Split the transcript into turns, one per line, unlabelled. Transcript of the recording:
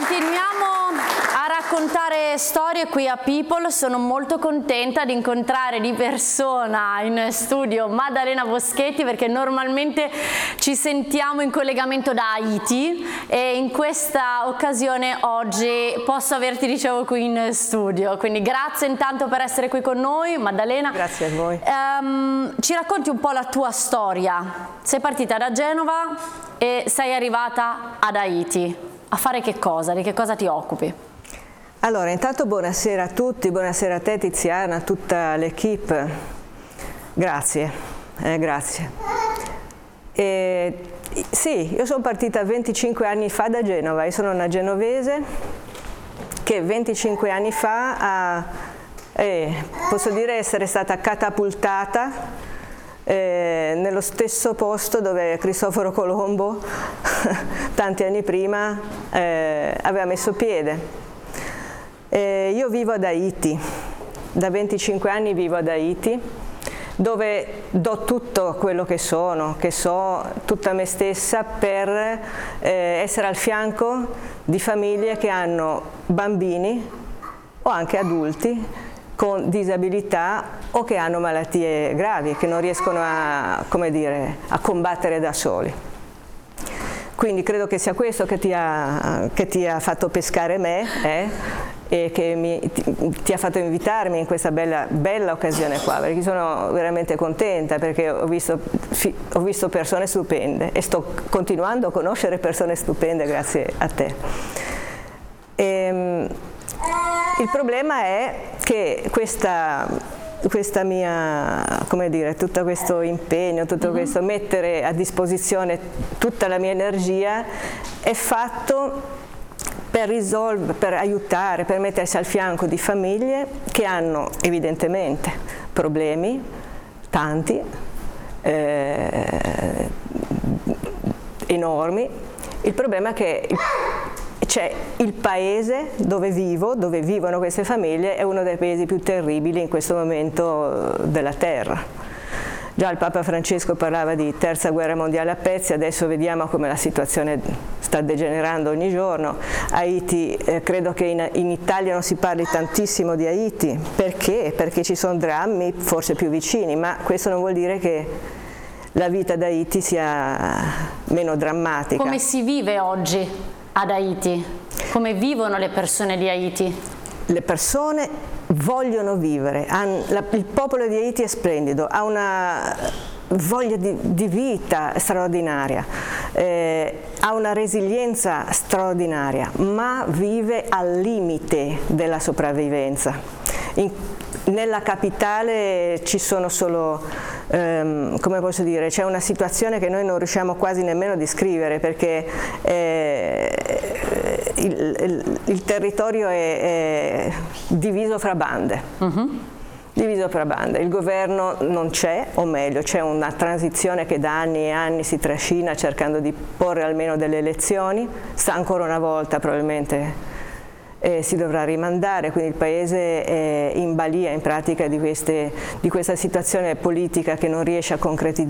Continuiamo a raccontare storie qui a People. Sono molto contenta di incontrare di persona in studio Maddalena Boschetti, perché normalmente ci sentiamo in collegamento da Haiti e in questa occasione oggi posso averti, dicevo, qui in studio. Quindi grazie intanto per essere qui con noi, Maddalena.
Grazie a voi.
Ci racconti un po' la tua storia. Sei partita da Genova e sei arrivata ad Haiti. A fare che cosa? Di che cosa ti occupi?
Allora, intanto buonasera a tutti, buonasera a te Tiziana, a tutta l'equipe. Grazie, grazie. Sì, io sono partita 25 anni fa da Genova, io sono una genovese che 25 anni fa posso dire essere stata catapultata nello stesso posto dove Cristoforo Colombo tanti anni prima aveva messo piede. Io vivo ad Haiti, da 25 anni vivo ad Haiti, dove do tutto quello che so, tutta me stessa, per essere al fianco di famiglie che hanno bambini o anche adulti con disabilità o che hanno malattie gravi, che non riescono a combattere da soli. Quindi credo che sia questo che ti ha fatto pescare me e che ti ha fatto invitarmi in questa bella occasione qua, perché sono veramente contenta, perché ho visto persone stupende e sto continuando a conoscere persone stupende grazie a te. Il problema è che questa mia, tutto questo impegno, tutto questo mettere a disposizione tutta la mia energia è fatto per aiutare, per mettersi al fianco di famiglie che hanno evidentemente problemi, tanti, enormi. Il problema è che il paese dove vivono queste famiglie è uno dei paesi più terribili in questo momento della terra. Già il Papa Francesco parlava di terza guerra mondiale a pezzi, adesso vediamo come la situazione sta degenerando ogni giorno. Haiti, credo che in Italia non si parli tantissimo di Haiti. Perché? Perché ci sono drammi forse più vicini, ma questo non vuol dire che la vita ad Haiti sia meno drammatica.
Come si vive oggi ad Haiti? Come vivono le persone di Haiti?
Le persone vogliono vivere, il popolo di Haiti è splendido, ha una voglia di vita straordinaria, ha una resilienza straordinaria, ma vive al limite della sopravvivenza. Nella capitale ci sono solo, come posso dire, c'è una situazione che noi non riusciamo quasi nemmeno a descrivere, perché il territorio è diviso fra bande. Diviso fra bande. Il governo non c'è, o meglio, c'è una transizione che da anni e anni si trascina cercando di porre almeno delle elezioni. Sta ancora una volta probabilmente si dovrà rimandare, quindi il paese è in balia in pratica di questa situazione politica che non riesce a concretizzare.